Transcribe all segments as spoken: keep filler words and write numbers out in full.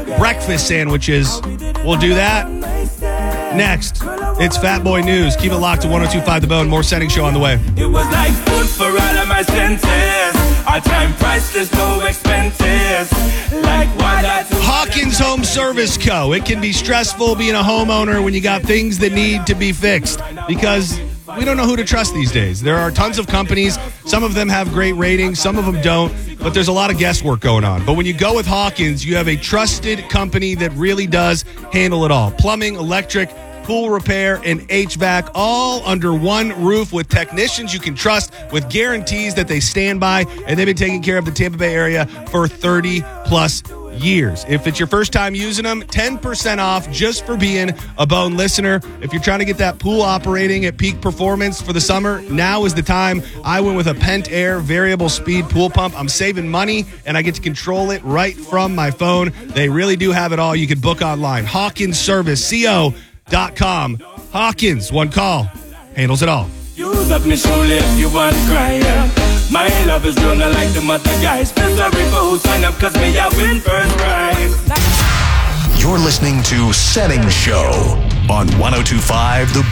breakfast sandwiches. We'll do that next. It's Fat Boy News. Keep it locked to one oh two point five The Bone. More Setting Show on the way. It was like food for all of my senses. Our time priceless, no expenses. Like water to Hawkins Home Service Co. It can be stressful being a homeowner when you got things that need to be fixed because we don't know who to trust these days. There are tons of companies. Some of them have great ratings. Some of them don't. But there's a lot of guesswork going on. But when you go with Hawkins, you have a trusted company that really does handle it all. Plumbing, electric, pool repair, and H V A C, all under one roof with technicians you can trust, with guarantees that they stand by, and they've been taking care of the Tampa Bay area for thirty plus years. If it's your first time using them, ten percent off just for being a Bone listener. If you're trying to get that pool operating at peak performance for the summer, now is the time. I went with a Pent Air variable speed pool pump. I'm saving money, and I get to control it right from my phone. They really do have it all. You can book online. Hawkins Service Co dot com. Hawkins, one call, handles it all. use up me shoulder if you want cry, yeah. My love is grown like the mother guys. Feel sorry for who sign up, cause me I win first prize. You're listening to Setting Show on one oh two point five The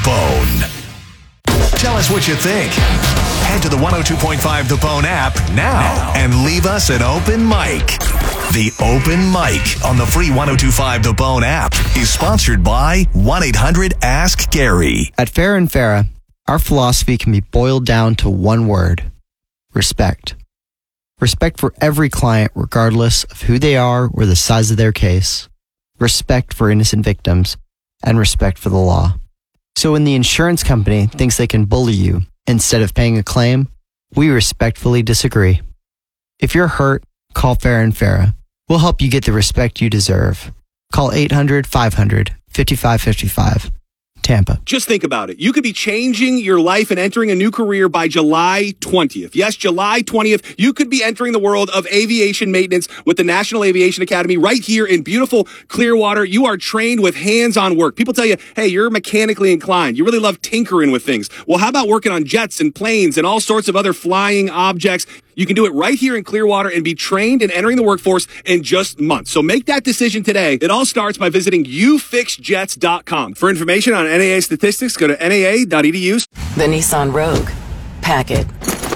Bone. Tell us what you think. Head to the one oh two point five The Bone app now and leave us an open mic. The Open Mic on the free one oh two point five The Bone app is sponsored by one eight hundred ask Gary. At Farah and Farah, our philosophy can be boiled down to one word: respect. Respect for every client, regardless of who they are or the size of their case. Respect for innocent victims, and respect for the law. So when the insurance company thinks they can bully you instead of paying a claim, we respectfully disagree. If you're hurt, call Farah and Farah. We'll help you get the respect you deserve. Call eight hundred, five hundred, fifty-five fifty-five. Tampa. Just think about it. You could be changing your life and entering a new career by July twentieth. Yes, July twentieth, you could be entering the world of aviation maintenance with the National Aviation Academy right here in beautiful Clearwater. You are trained with hands-on work. People tell you, hey, you're mechanically inclined. You really love tinkering with things. Well, how about working on jets and planes and all sorts of other flying objects? You can do it right here in Clearwater and be trained and entering the workforce in just months. So make that decision today. It all starts by visiting you fix jets dot com. For information on N A A statistics, go to N A A dot E D U. The Nissan Rogue. Pack it.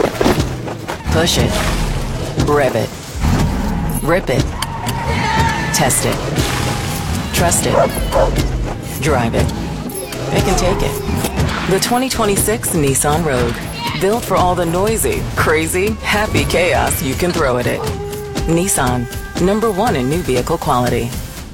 Push it. Rev it. Rip it. Test it. Trust it. Drive it. It can take it. The twenty twenty-six Nissan Rogue. Built for all the noisy, crazy, happy chaos you can throw at it. Nissan, number one in new vehicle quality.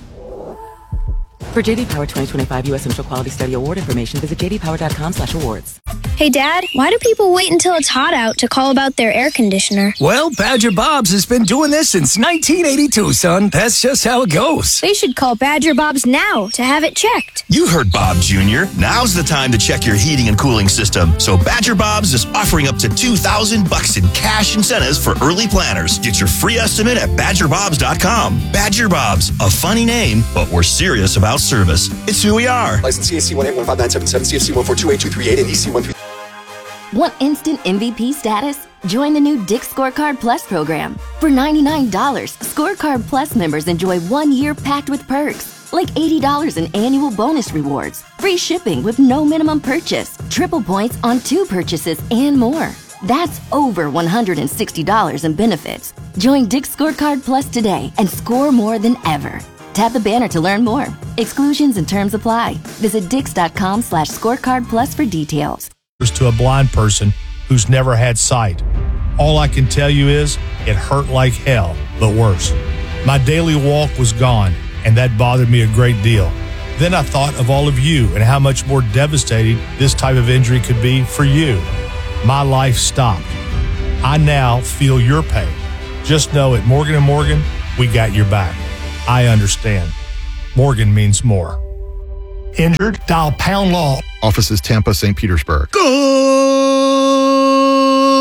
For J D Power twenty twenty-five U S Central Quality Study Award information, visit j d power dot com slash awards. Hey, Dad, why do people wait until it's hot out to call about their air conditioner? Well, Badger Bob's has been doing this since nineteen eighty-two, son. That's just how it goes. They should call Badger Bob's now to have it checked. You heard Bob Junior Now's the time to check your heating and cooling system. So Badger Bob's is offering up to two thousand bucks in cash incentives for early planners. Get your free estimate at badger bobs dot com. Badger Bob's, a funny name, but we're serious about service. It's who we are. License C A C one eight one five nine seven seven, C F C one four two eight two three eight, and E C one three. Want instant M V P status? Join the new Dick's Scorecard Plus program. For ninety-nine dollars, Scorecard Plus members enjoy one year packed with perks, like eighty dollars in annual bonus rewards, free shipping with no minimum purchase, triple points on two purchases, and more. That's over one hundred sixty dollars in benefits. Join Dick's Scorecard Plus today and score more than ever. Tap the banner to learn more. Exclusions and terms apply. Visit dix dot com slash scorecard plus for details. To a blind person who's never had sight. All I can tell you is it hurt like hell, but worse. My daily walk was gone, and that bothered me a great deal. Then I thought of all of you and how much more devastating this type of injury could be for you. My life stopped. I now feel your pain. Just know at Morgan and Morgan, we got your back. I understand. Morgan means more. Injured? Dial pound law. Offices Tampa, Saint Petersburg. Good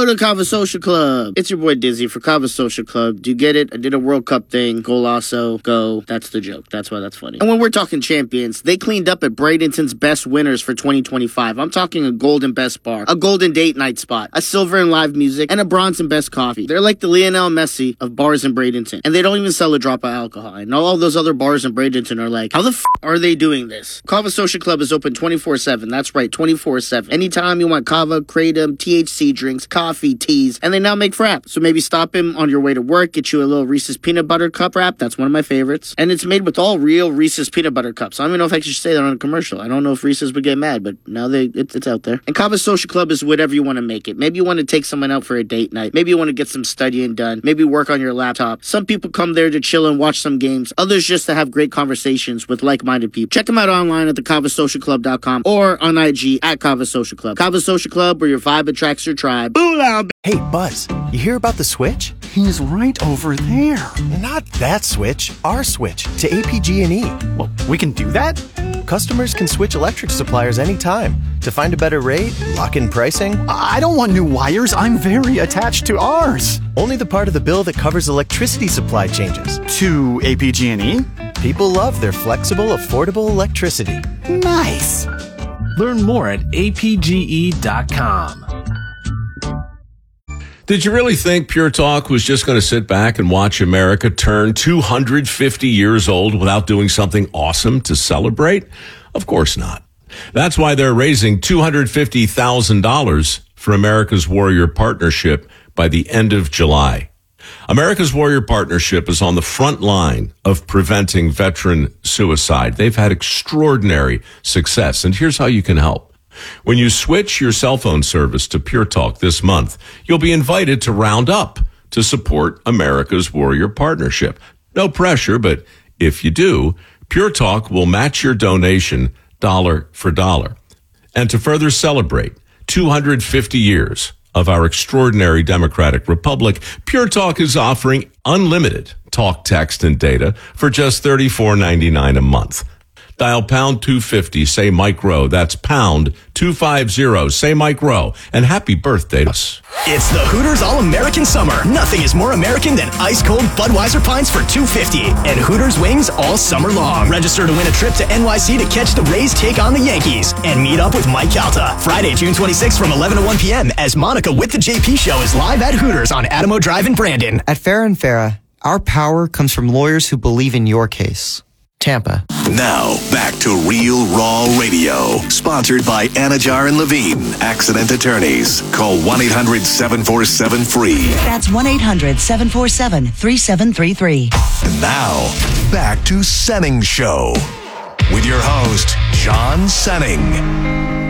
Hello to Kava Social Club. It's your boy Dizzy for Kava Social Club. Do you get it? I did a World Cup thing. Golasso, go. That's the joke. That's why that's funny. And when we're talking champions, they cleaned up at Bradenton's best winners for twenty twenty-five. I'm talking a golden best bar, a golden date night spot, a silver and live music, and a bronze and best coffee. They're like the Lionel Messi of bars in Bradenton. And they don't even sell a drop of alcohol. And all those other bars in Bradenton are like, how the f*** are they doing this? Kava Social Club is open twenty-four seven. That's right, twenty-four seven. Anytime you want kava, kratom, T H C drinks, coffee, teas, and they now make frap. So maybe stop in on your way to work, get you a little Reese's peanut butter cup wrap. That's one of my favorites. And it's made with all real Reese's peanut butter cups. I don't even know if I should say that on a commercial. I don't know if Reese's would get mad, but now they it, it's out there. And Kava Social Club is whatever you want to make it. Maybe you want to take someone out for a date night. Maybe you want to get some studying done. Maybe work on your laptop. Some people come there to chill and watch some games. Others just to have great conversations with like-minded people. Check them out online at the kava social club dot com or on I G at Kava Social Club. Kava Social Club, where your vibe attracts your tribe. Boo loud. Hey, Buzz, you hear about the switch? He's right over there. Not that switch, our switch to A P G and E. Well, we can do that? Customers can switch electric suppliers anytime to find a better rate, lock in pricing. I don't want new wires. I'm very attached to ours. Only the part of the bill that covers electricity supply changes. To A P G and E? People love their flexible, affordable electricity. Nice. Learn more at A P G E dot com. Did you really think Pure Talk was just going to sit back and watch America turn two hundred fifty years old without doing something awesome to celebrate? Of course not. That's why they're raising two hundred fifty thousand dollars for America's Warrior Partnership by the end of July. America's Warrior Partnership is on the front line of preventing veteran suicide. They've had extraordinary success, and here's how you can help. When you switch your cell phone service to Pure Talk this month, you'll be invited to round up to support America's Warrior Partnership. No pressure, but if you do, Pure Talk will match your donation dollar for dollar. And to further celebrate two hundred fifty years of our extraordinary democratic republic, Pure Talk is offering unlimited talk, text, and data for just thirty-four ninety-nine a month. Dial pound two fifty, say Mike Rowe. That's pound two fifty, say Mike Rowe. And happy birthday to us. It's the Hooters All-American Summer. Nothing is more American than ice-cold Budweiser pints for two fifty. And Hooters wings all summer long. Register to win a trip to N Y C to catch the Rays take on the Yankees. And meet up with Mike Calta. Friday, June twenty-sixth from eleven to one p.m. as Monica with the J P Show is live at Hooters on Adamo Drive in Brandon. At Farah and Farah, our power comes from lawyers who believe in your case. Tampa. Now, back to Real Raw Radio. Sponsored by Anajar and Levine, Accident Attorneys. Call one eight hundred seven four seven free. That's one eight hundred seven four seven three seven three three. And now, back to Senning Show. With your host, John Senning.